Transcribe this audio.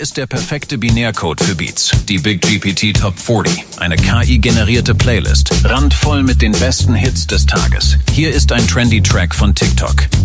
ist der perfekte Binärcode für Beats. Die Big GPT Top 40. Eine KI-generierte Playlist. Randvoll mit den besten Hits des Tages. Hier ist ein trendy Track von TikTok.